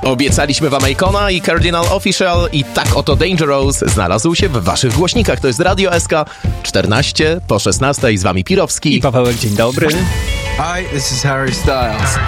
Obiecaliśmy wam Akona i Cardinal Official i tak oto Dangerous znalazł się w waszych głośnikach. To jest Radio SK, 14 po 16, z wami Pirowski i Pawełek, dzień dobry. Hi, this is Harry Styles.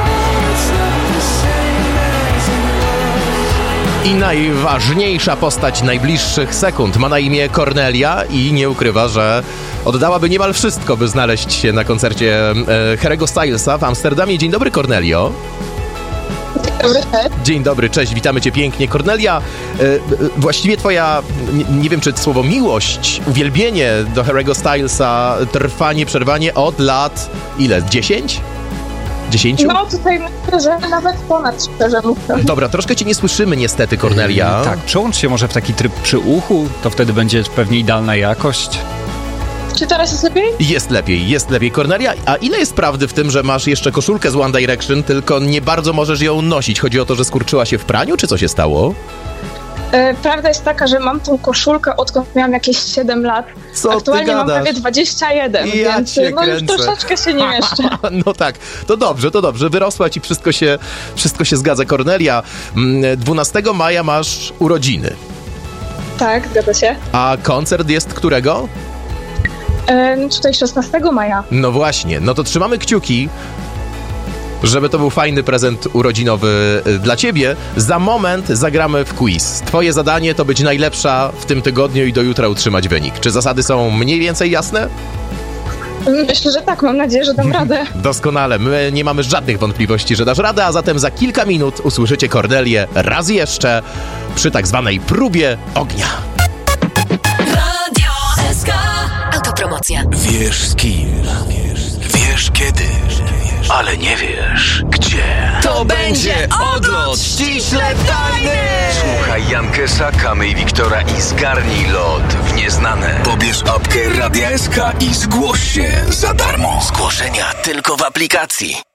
I najważniejsza postać najbliższych sekund ma na imię Cornelia i nie ukrywa, że oddałaby niemal wszystko, by znaleźć się na koncercie Harry'ego Stylesa w Amsterdamie. Dzień dobry, Cornelio. Dobry. Dzień dobry, cześć, witamy cię pięknie. Cornelia, właściwie twoja, nie wiem czy słowo miłość, uwielbienie do Harry'ego Stylesa trwa nieprzerwanie od lat, ile, 10? 10? No tutaj myślę, że nawet ponad, szczerze mówiąc. Dobra, troszkę cię nie słyszymy niestety, Cornelia. Tak, przełącz się może w taki tryb przy uchu, to wtedy będzie pewnie idealna jakość. Czy teraz jest lepiej? Jest lepiej. Cornelia, a ile jest prawdy w tym, że masz jeszcze koszulkę z One Direction, tylko nie bardzo możesz ją nosić? Chodzi o to, że skurczyła się w praniu, czy co się stało? Prawda jest taka, że mam tą koszulkę, odkąd miałam jakieś 7 lat. Co aktualnie ty mam gadasz? prawie 21, Ja więc cię no już kręcę. troszeczkę się nie mieszczę. No tak, to dobrze. Wyrosła ci, wszystko się zgadza. Cornelia, 12 maja masz urodziny. Tak, zgadza się. A koncert jest którego? Tutaj 16 maja. No właśnie, no to trzymamy kciuki, żeby to był fajny prezent urodzinowy dla ciebie. Za moment zagramy w quiz. Twoje zadanie to być najlepsza w tym tygodniu i do jutra utrzymać wynik. Czy zasady są mniej więcej jasne? Myślę, że tak, mam nadzieję, że dam radę. Doskonale, my nie mamy żadnych wątpliwości, że dasz radę, a zatem za kilka minut usłyszycie Cornelię raz jeszcze przy tak zwanej próbie ognia. Radio SK. Autopromocja. Wiesz z kim, wiesz kiedy, ale nie wiesz gdzie. To będzie odlot ściśle tajny. Słuchaj Jankesa, Kamy i Wiktora i zgarnij lot w nieznane. Pobierz apkę Radia SK i zgłoś się za darmo. Zgłoszenia tylko w aplikacji.